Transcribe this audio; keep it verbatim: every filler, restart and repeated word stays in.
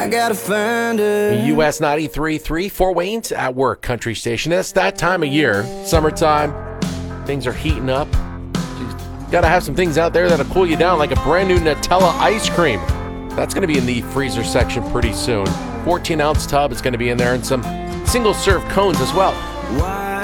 I gotta find her. U S ninety-three point three, Fort Wayne's At Work Country Station. It's that time of year, summertime. Things are heating up. You gotta have some things out there that'll cool you down, like a brand new Nutella ice cream. That's gonna be in the freezer section pretty soon. fourteen ounce tub is gonna be in there, and some single serve cones as well. Why